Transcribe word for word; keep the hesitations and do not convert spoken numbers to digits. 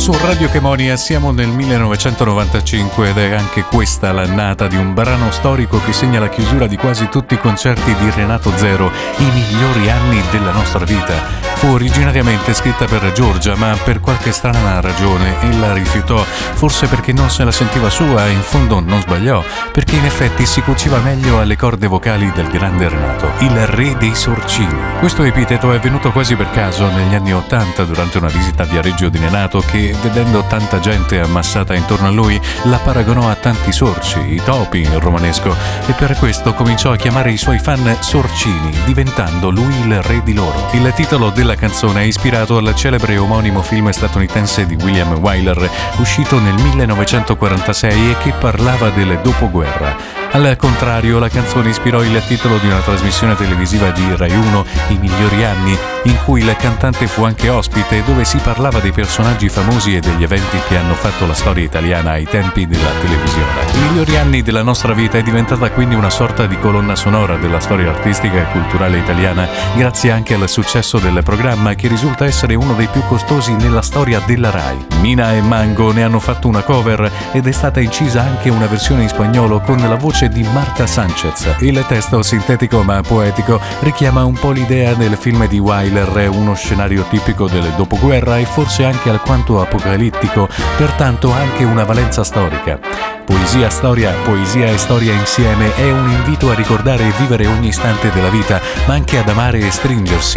Su Radio Chemonia siamo nel millenovecentonovantacinque ed è anche questa l'annata di un brano storico che segna la chiusura di quasi tutti i concerti di Renato Zero, i migliori anni della nostra vita. Fu originariamente scritta per Giorgia, ma per qualche strana ragione ella rifiutò, forse perché non se la sentiva sua e in fondo non sbagliò, perché in effetti si cuciva meglio alle corde vocali del grande Renato, il re dei sorcini. Questo epiteto è venuto quasi per caso negli anni Ottanta durante una visita a Viareggio di Renato che, vedendo tanta gente ammassata intorno a lui, la paragonò a tanti sorci, i topi in romanesco, e per questo cominciò a chiamare i suoi fan sorcini, diventando lui il re di loro. Il titolo della canzone è ispirato al celebre omonimo film statunitense di William Wyler, uscito nel millenovecentoquarantasei e che parlava del dopoguerra. Al contrario, la canzone ispirò il titolo di una trasmissione televisiva di Rai uno, I migliori anni, in cui il cantante fu anche ospite, dove si parlava dei personaggi famosi e degli eventi che hanno fatto la storia italiana ai tempi della televisione. I migliori anni della nostra vita è diventata quindi una sorta di colonna sonora della storia artistica e culturale italiana, grazie anche al successo del programma, che risulta essere uno dei più costosi nella storia della Rai. Mina e Mango ne hanno fatto una cover ed è stata incisa anche una versione in spagnolo con la voce di Marta Sanchez. Il testo, sintetico ma poetico, richiama un po' l'idea del film di Wyler, uno scenario tipico del dopoguerra e forse anche alquanto apocalittico, pertanto anche una valenza storica. Poesia, storia, poesia e storia insieme è un invito a ricordare e vivere ogni istante della vita, ma anche ad amare e stringersi